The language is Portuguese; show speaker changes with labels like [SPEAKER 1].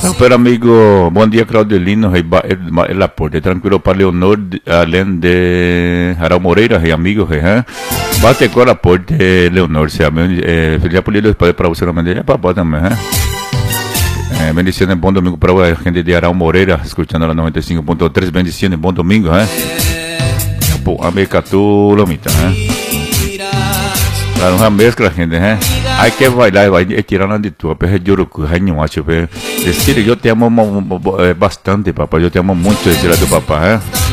[SPEAKER 1] Super amigo, bom dia Claudelino, el aporte, tranquilo para Leonor, além de Haral Moreira, amigo, bate com o aporte, Leonor, se feliz polido para você, é papai também, bendiciones, bom domingo para a gente de Haral Moreira, escutando a 95.3, bendiciones, bom domingo, amiga tu lomita, Claro, uma mescla, gente, Aí que vai lá e vai tirando de tua, perre de urucu, ranho, acho que eu te amo bastante, papai, eu te amo muito esse lado do papai,